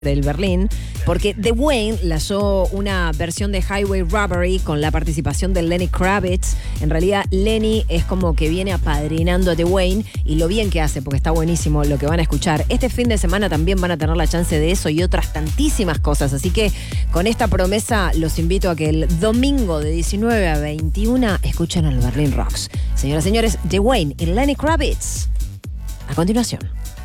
del Berlín, porque The Wayne lanzó una versión de Highway Robbery con la participación de Lenny Kravitz. En realidad, Lenny es como que viene apadrinando a The Wayne y lo bien que hace, porque está buenísimo lo que van a escuchar. Este fin de semana también van a tener la chance de eso y otras tantísimas cosas. Así que con esta promesa los invito a que el domingo de 19 a 21 escuchen al Berlin Rocks. Señoras y señores, The Wayne y Lenny Kravitz. A continuación.